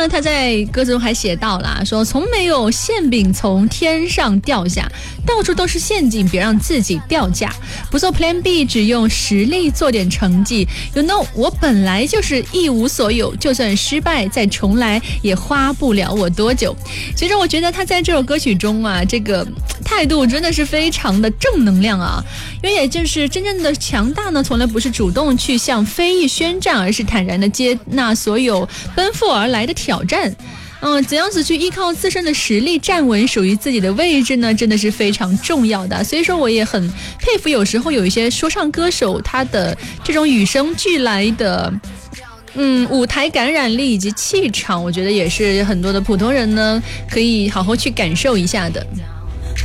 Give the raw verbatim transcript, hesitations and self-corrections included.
呢，他在歌中还写到啦，说从没有馅饼从天上掉下，到处都是陷阱，别让自己掉价，不做 Plan B， 只用实力做点成绩。You know， 我本来就是一无所有，就算失败再重来也花不了我多久。其实我觉得他在这首歌曲中啊，这个态度真的是非常的正能量啊，因为也就是真正的强大呢，从来不是主动去向非议宣战，而是坦然的接纳所有奔赴而来的挑战。嗯，怎样子去依靠自身的实力站稳属于自己的位置呢？真的是非常重要的。所以说，我也很佩服有时候有一些说唱歌手他的这种与生俱来的。嗯，舞台感染力以及气场，我觉得也是很多的普通人呢可以好好去感受一下的。